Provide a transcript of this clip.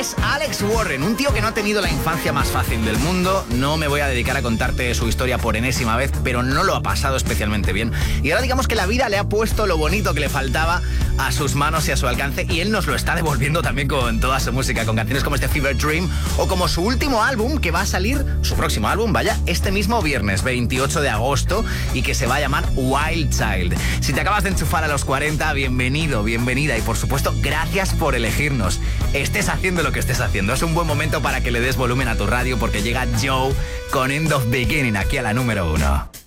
es Alex Warren, un tío que no ha tenido la infancia más fácil del mundo. No me voy a dedicar a contarte su historia por enésima vez, pero no lo ha pasado especialmente bien. Y ahora digamos que la vida le ha puesto lo bonito que le faltaba a sus manos y a su alcance, y él nos lo está devolviendo también con toda su música, con canciones como este Fever Dream o como su último álbum, que va a salir, su próximo álbum, vaya, este mismo viernes 28 de agosto, y que se va a llamar Wild Child. Si te acabas de enchufar a los 40, bienvenido, bienvenida, y por supuesto, gracias por elegirnos. Estés haciendo lo que estés haciendo, es un buen momento para que le des volumen a tu radio, porque llega Joe con End of Beginning aquí a la número 1.